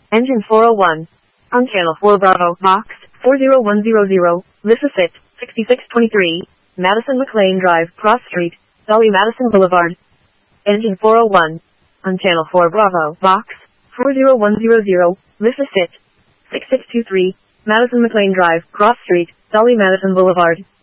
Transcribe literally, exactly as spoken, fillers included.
Engine four oh one. On Channel four Bravo, Box four oh one hundred, Lissafit, sixty-six twenty-three, Madison McLean Drive, Cross Street, Dolly Madison Boulevard. Engine four oh one. On Channel four Bravo, Box four oh one hundred, Lissafit, sixty-six twenty-three, Madison McLean Drive, Cross Street, Dolly Madison Boulevard.